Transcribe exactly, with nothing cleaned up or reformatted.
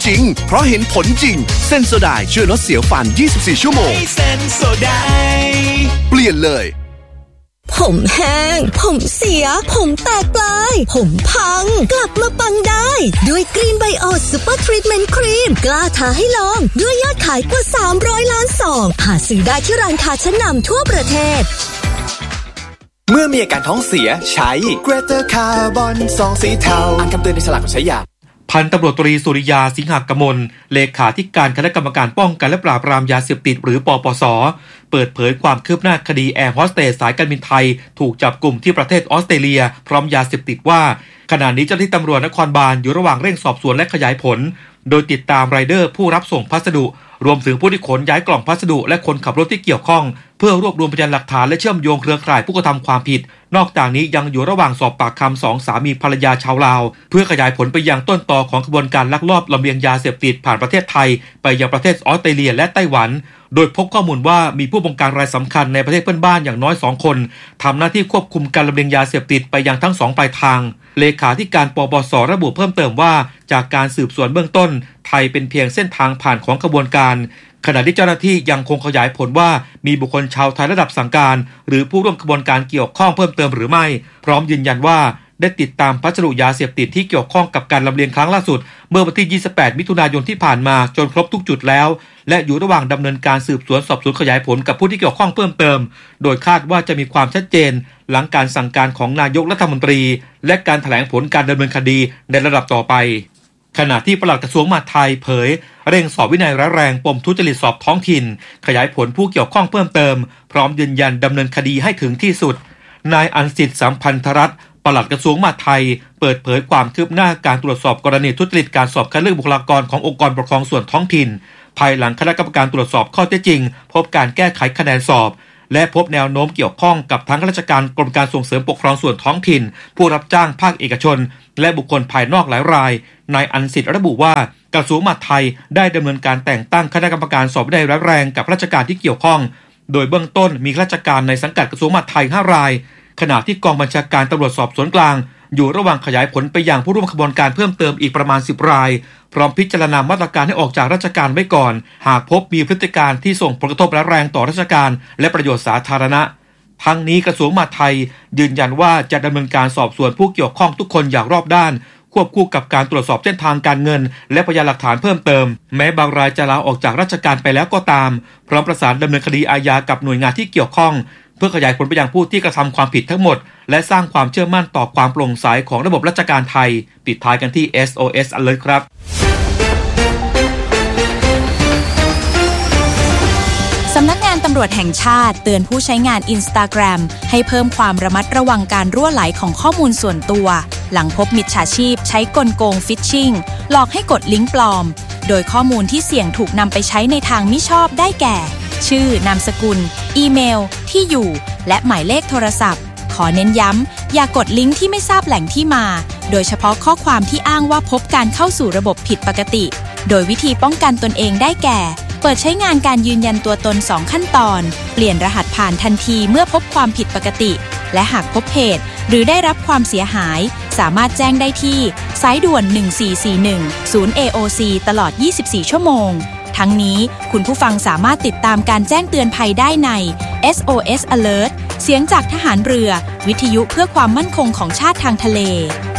ริงเพราะเห็นผลจริงเซนโซไดช่วยลดเสียวฟันยี่สิบสี่ชั่วโมงเซนโซไดเปลี่ยนเลยผมแห้งผมเสียผมแตกปลายผมพังกลับมาปังได้ด้วยกรีนไบโอซูเปอร์ทรีทเมนต์ครีมกล้าท้าให้ลองด้วยยอดขายกว่าสามร้อยล้านซองหาซื้อได้ที่ร้านค้าชั้นนำทั่วประเทศเมื่อมีอาการท้องเสียใช้ Greater Carbon ซองสีเทาอ่านคำเตือนในฉลากก่อนใช้ยาพันตำรวจตรีสุริยาสิงหกมลเลขาธิการคณะกรรมการป้องกันและปราบปรามยาเสพติดหรือปปส.เปิดเผยความคืบหน้าคดีแอร์โฮสเตสสายการบินไทยถูกจับกลุ่มที่ประเทศออสเตรเลียพร้อมยาเสพติดว่าขณะนี้เจ้าหน้าที่ตำรวจนครบาลอยู่ระหว่างเร่งสอบสวนและขยายผลโดยติดตามไรเดอร์ผู้รับส่งพัสดุรวมถึงผู้ที่ขนย้ายกล่องพัสดุและคนขับรถที่เกี่ยวข้องเพื่อรวบรวมพยานหลักฐานและเชื่อมโยงเครือข่ายผู้กระทำความผิดนอกจากนี้ยังอยู่ระหว่างสอบปากคำสองสามีภรรยาชาวลาวเพื่อขยายผลไปยังต้นตอของกระบวนการลักลอบลำเลียงยาเสพติดผ่านประเทศไทยไปยังประเทศออสเตรเลียและไต้หวันโดยพบข้อมูลว่ามีผู้บงการรายสำคัญในประเทศเพื่อนบ้านอย่างน้อยสองคนทำหน้าที่ควบคุมการลำเลียงยาเสพติดไปยังทั้งสองปลายทางเลขาธิการปปส.ระบุเพิ่มเติมว่าจากการสืบสวนเบื้องต้นไทยเป็นเพียงเส้นทางผ่านของกระบวนการขณะที่เจ้าหน้าที่ยังคงขยายผลว่ามีบุคคลชาวไทยระดับสั่งการหรือผู้ร่วมกระบวนการเกี่ยวข้องเพิ่มเติมหรือไม่พร้อมยืนยันว่าได้ติดตามพัสดุยาเสพติดที่เกี่ยวข้องกับการลำเลียงครั้งล่าสุดเมื่อวันที่ยี่สิบแปดมิถุนายนที่ผ่านมาจนครบทุกจุดแล้วและอยู่ระหว่างดำเนินการสืบสวนสอบสวนขยายผลกับผู้ที่เกี่ยวข้องเพิ่มเติมโดยคาดว่าจะมีความชัดเจนหลังการสั่งการของนายกรัฐมนตรีและการแถลงผลการดำเนินคดีในระดับต่อไปขณะที่ปลัดกระทรวงมหาดไทยเผยเร่งสอบวินัยร้ายแรงปมทุจริตสอบท้องถิ่นขยายผลผู้เกี่ยวข้องเพิ่มเติมพร้อมยืนยันดำเนินคดีให้ถึงที่สุดนายอันสิทธิ์สัมพันธรัตน์ปลัดกระทรวงมหาดไทยเปิดเผยความคืบหน้าการตรวจสอบกรณีทุจริตการสอบคัดเลือกบุคลากรขององค์กรปกครองส่วนท้องถิ่นภายหลังคณะกรรมการตรวจสอบข้อเท็จจริงพบการแก้ไขคะแนนสอบและพบแนวโน้มเกี่ยวข้องกับทั้งข้าราชการกรมการส่งเสริมปกครองส่วนท้องถิ่นผู้รับจ้างภาคเอกชนและบุคคลภายนอกหลายรายนายอันสิทธิ์ระบุว่ากระทรวงมหาดไทยได้ดำเนินการแต่งตั้งคณะกรรมการสอบวินัยร้ายแรงกับราชการที่เกี่ยวข้องโดยเบื้องต้นมีข้าราชการในสังกัดกระทรวงมหาดไทยห้ารายขณะที่กองบัญชาการตำรวจสอบสวนกลางอยู่ระหว่างขยายผลไปยังผู้ร่วมขบวนการเพิ่มเติมอีกประมาณสิบรายพร้อมพิจารณามาตรการให้ออกจากราชการไว้ก่อนหากพบมีพฤติการที่ส่งผลกระทบร้ายแรงต่อราชการและประโยชน์สาธารณะทั้งนี้กระทรวงมหาดไทยยืนยันว่าจะดำเนินการสอบสวนผู้เกี่ยวข้องทุกคนอย่างรอบด้านควบคู่กับการตรวจสอบเส้นทางการเงินและพยานหลักฐานเพิ่มเติมแม้บางรายจะลาออกจากราชการไปแล้วก็ตามพร้อมประสานดำเนินคดีอาญากับหน่วยงานที่เกี่ยวข้องเพื่อขยายผลไปยังผู้ที่กระทำความผิดทั้งหมดและสร้างความเชื่อมั่นต่อความโปร่งใสของระบบราชการไทยปิดท้ายกันที่ เอส โอ เอส Alert ครับสำนักงานตำรวจแห่งชาติเตือนผู้ใช้งาน Instagram ให้เพิ่มความระมัดระวังการรั่วไหลของข้อมูลส่วนตัวหลังพบมิจฉาชีพใช้กลโกงฟิชชิงหลอกให้กดลิงก์ปลอมโดยข้อมูลที่เสี่ยงถูกนำไปใช้ในทางมิชอบได้แก่ชื่อนามสกุลอีเมลที่อยู่และหมายเลขโทรศัพท์ขอเน้นย้ำอย่ากดลิงก์ที่ไม่ทราบแหล่งที่มาโดยเฉพาะข้อความที่อ้างว่าพบการเข้าสู่ระบบผิดปกติโดยวิธีป้องกันตนเองได้แก่เปิดใช้งานการยืนยันตัวตนสองขั้นตอนเปลี่ยนรหัสผ่านทันทีเมื่อพบความผิดปกติและหากพบเหตุหรือได้รับความเสียหายสามารถแจ้งได้ที่สายด่วนหนึ่งสี่สี่หนึ่งศูนย์ เอ โอ ซี ตลอดยี่สิบสี่ชั่วโมงทั้งนี้คุณผู้ฟังสามารถติดตามการแจ้งเตือนภัยได้ใน เอส โอ เอส Alert เสียงจากทหารเรือวิทยุเพื่อความมั่นคงของชาติทางทะเล